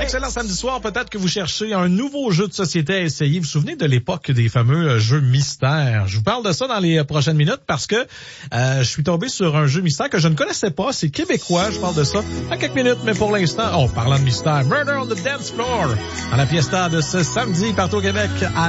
Excellent samedi soir. Peut-être que vous cherchez un nouveau jeu de société à essayer. Vous vous souvenez de l'époque des fameux jeux mystères? Je vous parle de ça dans les prochaines minutes parce que je suis tombé sur un jeu mystère que je ne connaissais pas. C'est québécois. Je parle de ça dans quelques minutes. Mais pour l'instant, parlant de mystère, Murder on the Dance Floor, à la Fiesta de ce samedi partout au Québec à